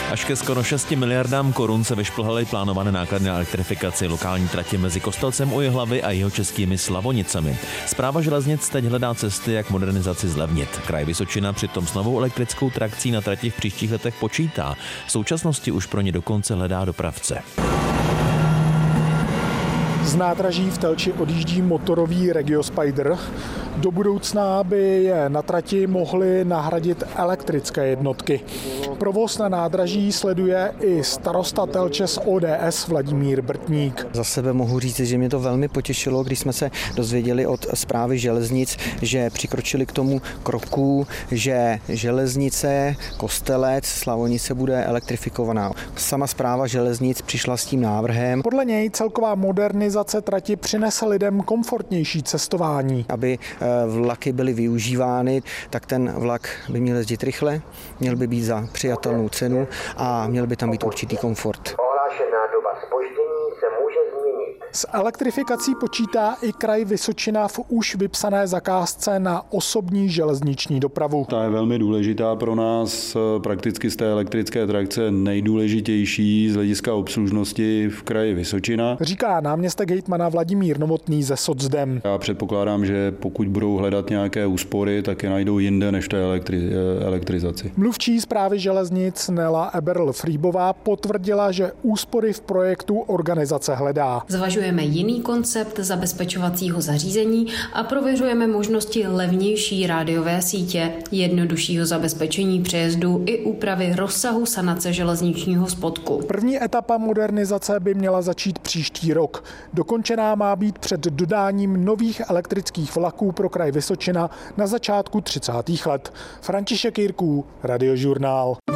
Až ke skoro 6 miliardám korun se vyšplhaly plánované náklady na elektrifikaci lokální trati mezi Kostelcem u Jihlavy a jihočeskými Slavonicemi. Správa železnic teď hledá cesty, jak modernizaci zlevnit. Kraj Vysočina přitom s novou elektrickou trakcí na trati v příštích letech počítá. V současnosti už pro ně dokonce hledá dopravce. Z nádraží v Telči odjíždí motorový Regiospider. Do budoucna by je na trati mohly nahradit elektrické jednotky. Provoz na nádraží sleduje i starosta Telče z ODS Vladimír Brtník. Za sebe mohu říct, že mě to velmi potěšilo, když jsme se dozvěděli od správy železnic, že přikročili k tomu kroku, že železnice Kostelec Slavonice bude elektrifikovaná. Sama správa železnic přišla s tím návrhem. Podle něj celková modernizace trati přinese lidem komfortnější cestování. Aby vlaky byly využívány, tak ten vlak by měl jezdit rychle, měl by být za přijatelnou cenu a měl by tam být určitý komfort. Ohlášená doba zpoždění se může změnit. S elektrifikací počítá i kraj Vysočina v už vypsané zakázce na osobní železniční dopravu. Ta je velmi důležitá pro nás, prakticky z té elektrické trakce nejdůležitější z hlediska obslužnosti v kraji Vysočina. Říká náměstek hejtmana Vladimír Novotný ze Socdem. Já předpokládám, že pokud budou hledat nějaké úspory, tak je najdou jinde než v té elektrizaci. Mluvčí správy železnic Nela Eberl-Frýbová potvrdila, že úspory v projektu organizace hledá. Zvažujeme jiný koncept zabezpečovacího zařízení a prověřujeme možnosti levnější rádiové sítě, jednoduššího zabezpečení přejezdu i úpravy rozsahu sanace železničního spodku. První etapa modernizace by měla začít příští rok. Dokončená má být před dodáním nových elektrických vlaků pro kraj Vysočina na začátku 30. let. František Jirků, Radiožurnál.